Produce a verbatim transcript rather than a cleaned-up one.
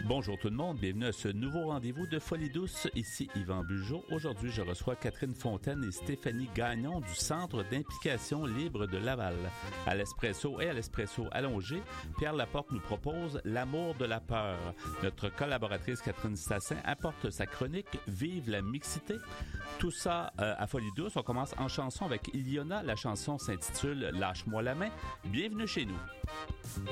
Bonjour tout le monde, bienvenue à ce nouveau rendez-vous de Folie douce. Ici Yvan Bugeaud. Aujourd'hui, je reçois Catherine Fontaine et Stéphanie Gagnon du Centre d'implication libre de Laval. À l'Espresso et à l'Espresso allongé, Pierre Laporte nous propose L'amour de la peur. Notre collaboratrice Catherine Stassin apporte sa chronique Vive la mixité. Tout ça euh, à Folie douce. On commence en chanson avec Iliona. La chanson s'intitule Lâche-moi la main. Bienvenue chez nous.